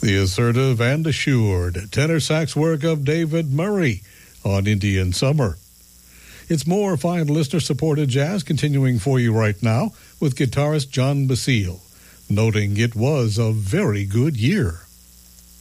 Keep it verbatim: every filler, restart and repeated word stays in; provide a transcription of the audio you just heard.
the assertive and assured tenor sax work of David Murray on Indian Summer. It's more fine listener-supported jazz continuing for you right now with guitarist John Basile, noting it was a very good year.